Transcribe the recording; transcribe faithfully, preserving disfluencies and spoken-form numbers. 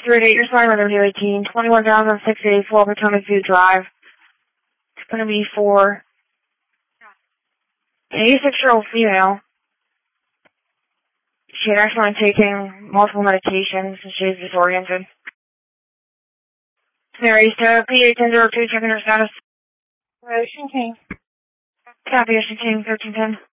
three eight, you're starting with W eighteen, twenty-one thousand six hundred eighty-four Potomac View Drive. It's going to be for an eighty-six-year-old female. She had actually been taking multiple medications and she is disoriented. Mary, so P eight ten oh two, checking her status. Ocean King. Copy, Ocean King, thirteen ten.